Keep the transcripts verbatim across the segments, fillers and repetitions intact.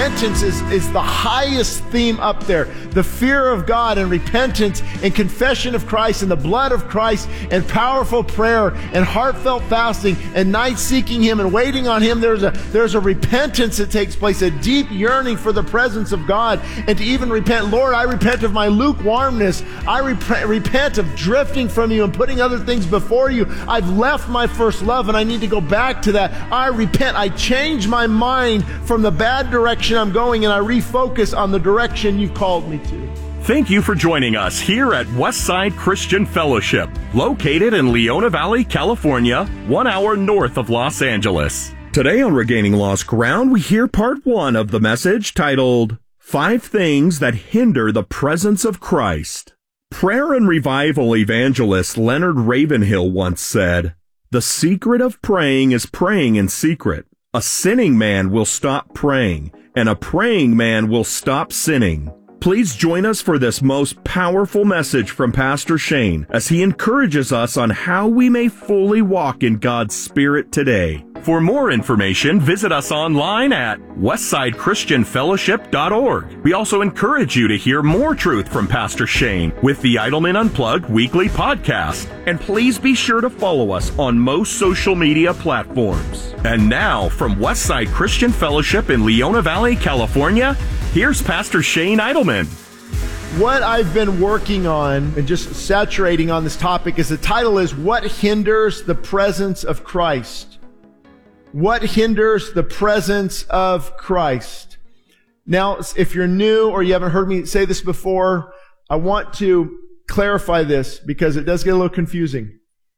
repentance is, is the highest theme up there. The fear of God and repentance and confession of Christ and the blood of Christ and powerful prayer and heartfelt fasting and night seeking Him and waiting on Him. There's a, there's a repentance that takes place, a deep yearning for the presence of God, and to even repent. Lord, I repent of my lukewarmness. I rep- repent of drifting from You and putting other things before You. I've left my first love and I need to go back to that. I repent. I change my mind from the bad direction I'm going and I refocus on the direction You've called me to. Thank you for joining us here at Westside Christian Fellowship, located in Leona Valley, California, one hour north of Los Angeles. Today on Regaining Lost Ground, we hear part one of the message titled, Five Things That Hinder the Presence of Christ. Prayer and revival evangelist Leonard Ravenhill once said, "The secret of praying is praying in secret. A sinning man will stop praying, and a praying man will stop sinning." Please join us for this most powerful message from Pastor Shane as he encourages us on how we may fully walk in God's Spirit today. For more information, visit us online at westside christian fellowship dot org. We also encourage you to hear more truth from Pastor Shane with the Idleman Unplugged weekly podcast. And please be sure to follow us on most social media platforms. And now, from Westside Christian Fellowship in Leona Valley, California, here's Pastor Shane Idleman. What I've been working on and just saturating on this topic is the title is, What Hinders the Presence of Christ? What hinders the presence of Christ? Now, if you're new or you haven't heard me say this before, I want to clarify this because it does get a little confusing.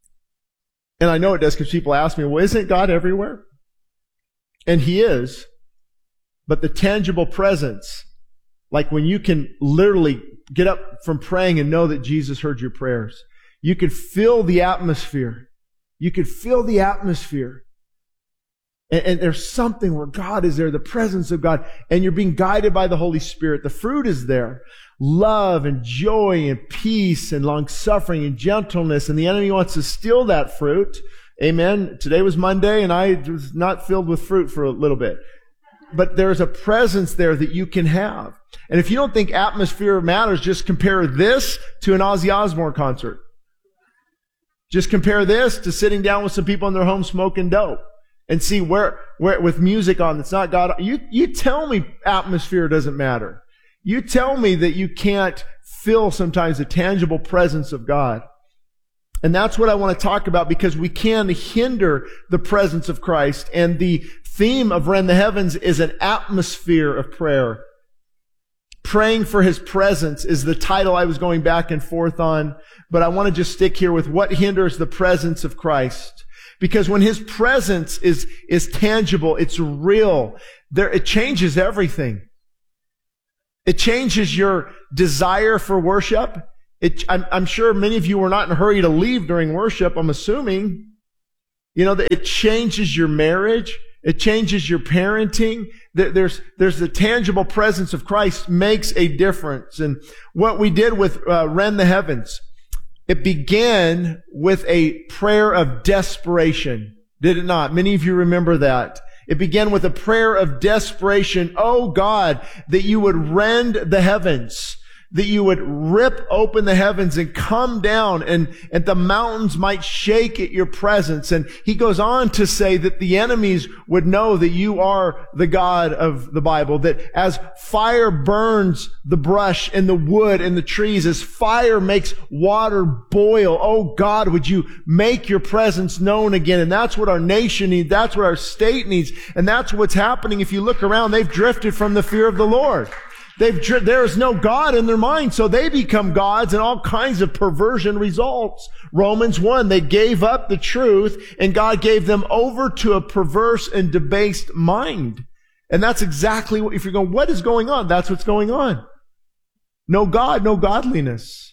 And I know it does because people ask me, well, isn't God everywhere? And He is. But the tangible presence, like when you can literally get up from praying and know that Jesus heard your prayers, you could feel the atmosphere. You could feel the atmosphere. And, and there's something where God is there, the presence of God, and you're being guided by the Holy Spirit. The fruit is there. Love and joy and peace and long-suffering and gentleness. And the enemy wants to steal that fruit. Amen. Today was Monday and I was not filled with fruit for a little bit. But there's a presence there that you can have. And if you don't think atmosphere matters, just compare this to an Ozzy Osbourne concert. Just compare this to sitting down with some people in their home smoking dope and see where, where, with music on that's not God. You, you tell me atmosphere doesn't matter. You tell me that you can't feel sometimes the tangible presence of God. And that's what I want to talk about, because we can hinder the presence of Christ. And the theme of Rend the Heavens is an atmosphere of prayer. Praying for His presence is the title I was going back and forth on. But I want to just stick here with what hinders the presence of Christ. Because when His presence is, is tangible, it's real, there, it changes everything. It changes your desire for worship. It, I'm, I'm sure many of you were not in a hurry to leave during worship, I'm assuming. You know, that it changes your marriage. It changes your parenting. There's, there's the tangible presence of Christ makes a difference. And what we did with uh, Rend the Heavens, it began with a prayer of desperation. Did it not? Many of you remember that. It began with a prayer of desperation. Oh God, that You would rend the heavens, that You would rip open the heavens and come down, and, and the mountains might shake at Your presence. And he goes on to say that the enemies would know that You are the God of the Bible, that as fire burns the brush and the wood and the trees, as fire makes water boil, oh God, would You make Your presence known again? And that's what our nation needs. That's what our state needs. And that's what's happening. If you look around, they've drifted from the fear of the Lord. They've, there is no God in their mind, so they become gods, and all kinds of perversion results. Romans one, they gave up the truth, and God gave them over to a perverse and debased mind. And that's exactly what, if you're going, what is going on? That's what's going on. No God, no godliness.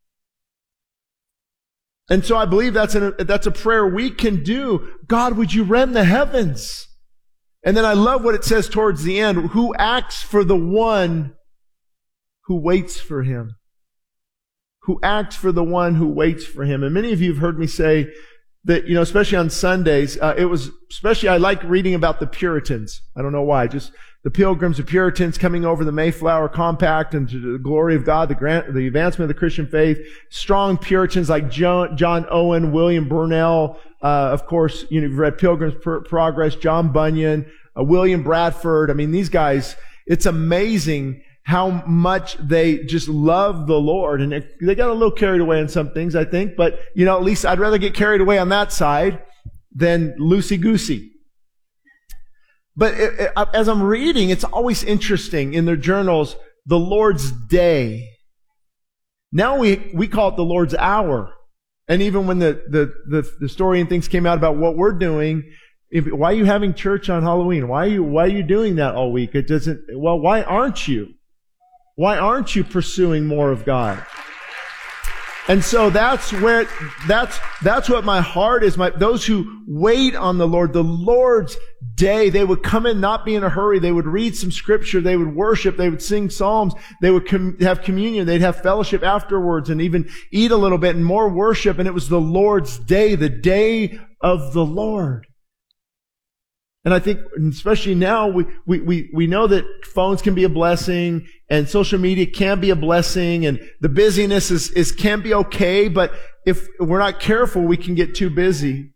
And so I believe that's a, that's a prayer we can do. God, would You rend the heavens? And then I love what it says towards the end. Who acts for the one who waits for Him? Who acts for the one who waits for Him? And many of you have heard me say that, you know, especially on Sundays, uh, it was, especially I like reading about the Puritans. I don't know why, just the Pilgrims, the Puritans coming over the Mayflower Compact and to the glory of God, the grant, the advancement of the Christian faith. Strong Puritans like John, John Owen, William Burnell, uh, of course, you know, you've read Pilgrim's Progress, John Bunyan, uh, William Bradford. I mean, these guys, it's amazing how much they just love the Lord. And it, they got a little carried away on some things, I think. But, you know, at least I'd rather get carried away on that side than loosey-goosey. But it, it, as I'm reading, it's always interesting in their journals, the Lord's Day. Now we, we call it the Lord's Hour. And even when the, the, the, the story and things came out about what we're doing, if, why are you having church on Halloween? Why are you, why are you doing that all week? It doesn't, well, why aren't you? Why aren't you pursuing more of God? And so that's where, that's, that's what my heart is. My, those who wait on the Lord, the Lord's day, they would come in, not be in a hurry. They would read some scripture. They would worship. They would sing psalms. They would com- have communion. They'd have fellowship afterwards and even eat a little bit and more worship. And it was the Lord's day, the day of the Lord. And I think, especially now, we, we, we, we know that phones can be a blessing and social media can be a blessing and the busyness is, is, can be okay, but if we're not careful, we can get too busy.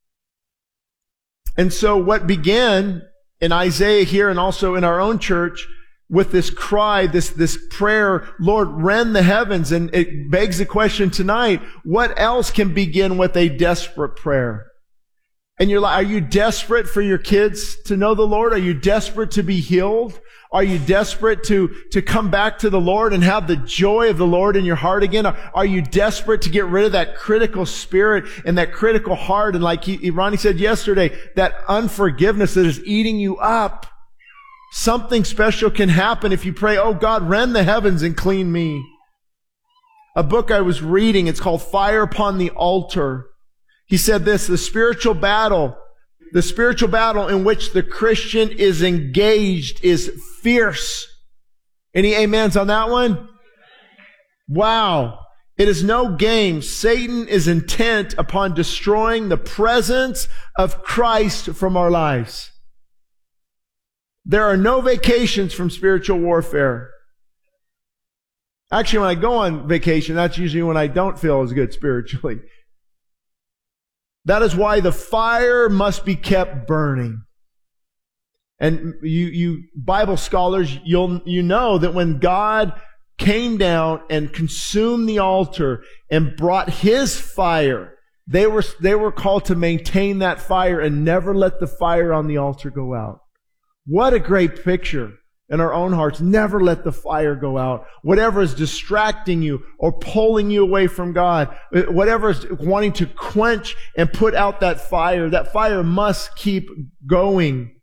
And so what began in Isaiah here and also in our own church with this cry, this, this prayer, Lord, rend the heavens. And it begs the question tonight, what else can begin with a desperate prayer? And you're like, are you desperate for your kids to know the Lord? Are you desperate to be healed? Are you desperate to, to come back to the Lord and have the joy of the Lord in your heart again? Are you desperate to get rid of that critical spirit and that critical heart? And like he, Ronnie said yesterday, that unforgiveness that is eating you up. Something special can happen if you pray, oh God, rend the heavens and clean me. A book I was reading, it's called Fire Upon the Altar. He said this, the spiritual battle, the spiritual battle in which the Christian is engaged is fierce. Any amens on that one? Wow. It is no game. Satan is intent upon destroying the presence of Christ from our lives. There are no vacations from spiritual warfare. Actually, when I go on vacation, that's usually when I don't feel as good spiritually. That is why the fire must be kept burning. And you, you Bible scholars, you'll, you know that when God came down and consumed the altar and brought His fire, they were, they were called to maintain that fire and never let the fire on the altar go out. What a great picture. In our own hearts, never let the fire go out. Whatever is distracting you or pulling you away from God, whatever is wanting to quench and put out that fire, that fire must keep going.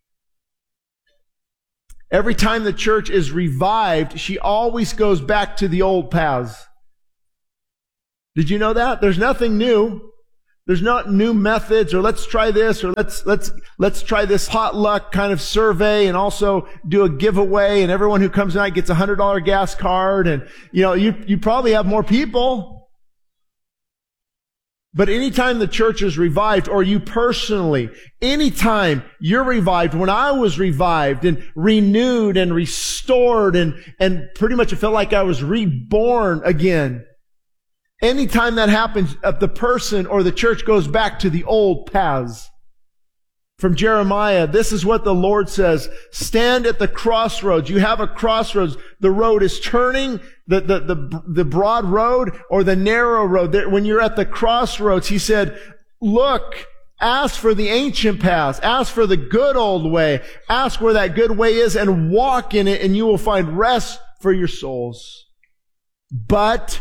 Every time the church is revived, she always goes back to the old paths. Did you know that? There's nothing new. There's not new methods or let's try this or let's, let's, let's try this potluck kind of survey and also do a giveaway and everyone who comes tonight gets a hundred dollar gas card and, you know, you, you probably have more people. But anytime the church is revived or you personally, anytime you're revived, when I was revived and renewed and restored and, and pretty much it felt like I was reborn again. Anytime that happens, the person or the church goes back to the old paths. From Jeremiah, this is what the Lord says. Stand at the crossroads. You have a crossroads. The road is turning, the, the, the, the broad road or the narrow road. When you're at the crossroads, He said, look, ask for the ancient paths. Ask for the good old way. Ask where that good way is and walk in it and you will find rest for your souls. But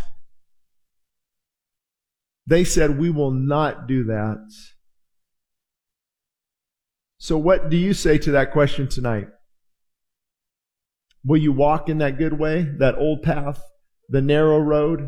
they said, we will not do that. So what do you say to that question tonight? Will you walk in that good way, that old path, the narrow road?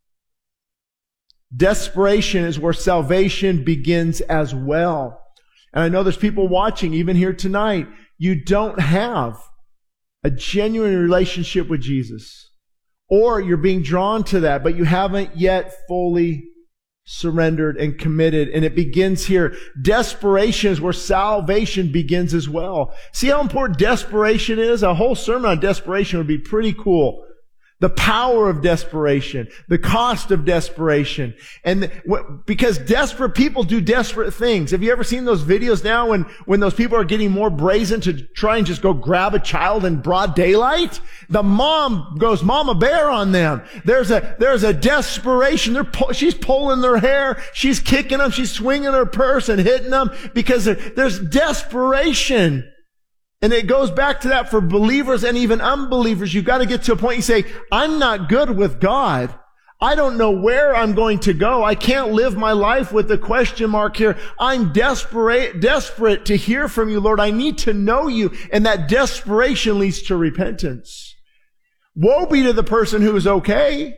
Desperation is where salvation begins as well. And I know there's people watching, even here tonight, you don't have a genuine relationship with Jesus. Or you're being drawn to that, but you haven't yet fully surrendered and committed. And it begins here. Desperation is where salvation begins as well. See how important desperation is? A whole sermon on desperation would be pretty cool. The power of desperation, the cost of desperation. And because desperate people do desperate things. Have you ever seen those videos now when, when those people are getting more brazen to try and just go grab a child in broad daylight? The mom goes mama bear on them. There's a, there's a desperation. They're, pu- she's pulling their hair. She's kicking them. She's swinging her purse and hitting them because there, there's desperation. And it goes back to that for believers and even unbelievers. You've got to get to a point you say, I'm not good with God. I don't know where I'm going to go. I can't live my life with the question mark here. I'm desperate, desperate to hear from you, Lord. I need to know you. And that desperation leads to repentance. Woe be to the person who is okay.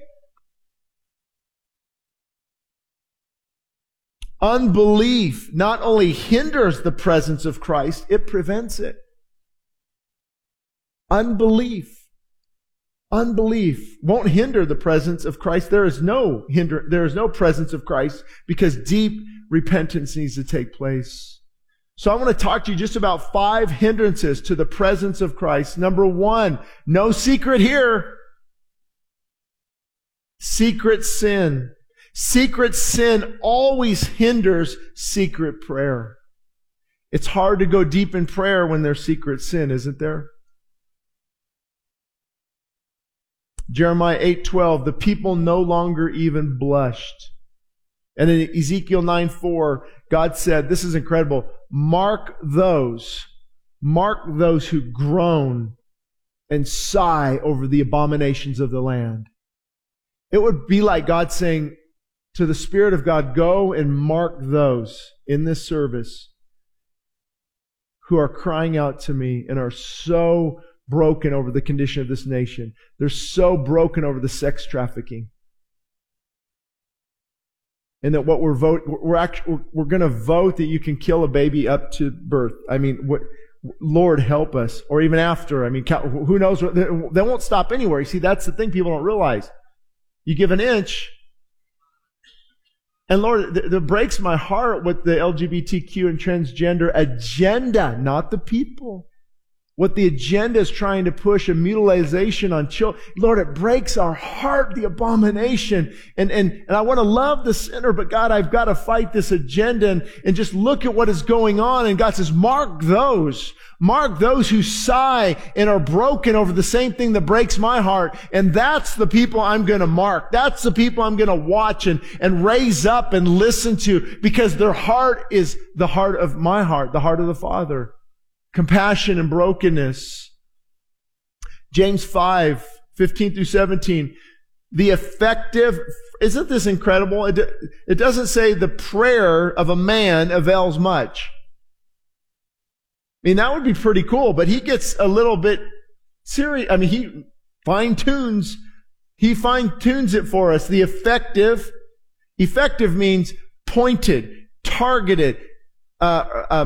Unbelief not only hinders the presence of Christ, it prevents it. Unbelief. Unbelief won't hinder the presence of Christ. There is no hinder, there is no presence of Christ because deep repentance needs to take place. So I want to talk to you just about five hindrances to the presence of Christ. Number one, no secret here. Secret sin. Secret sin always hinders secret prayer. It's hard to go deep in prayer when there's secret sin, isn't there? Jeremiah eight twelve, the people no longer even blushed. And in Ezekiel nine four, God said, this is incredible, mark those, mark those who groan and sigh over the abominations of the land. It would be like God saying to the Spirit of God, go and mark those in this service who are crying out to me and are so broken over the condition of this nation. They're so broken over the sex trafficking. And that what we're vote, we're actually, we're going to vote that you can kill a baby up to birth. I mean, what, Lord help us. Or even after. I mean, who knows? What, they won't stop anywhere. You see, that's the thing people don't realize. You give an inch. And Lord, it, it breaks my heart with the L G B T Q and transgender agenda, not the people. What the agenda is trying to push, a mutilization on children. Lord, it breaks our heart, the abomination. And, and, and I want to love the sinner, but God, I've got to fight this agenda and, and just look at what is going on. And God says, mark those. Mark those who sigh and are broken over the same thing that breaks my heart. And that's the people I'm going to mark. That's the people I'm going to watch and, and raise up and listen to because their heart is the heart of my heart, the heart of the Father. Compassion and brokenness. James five, fifteen through seventeen. The effective, isn't this incredible? It, it doesn't say the prayer of a man avails much. I mean, that would be pretty cool, but he gets a little bit serious. I mean, he fine tunes, he fine tunes it for us. The effective, effective means pointed, targeted, uh, uh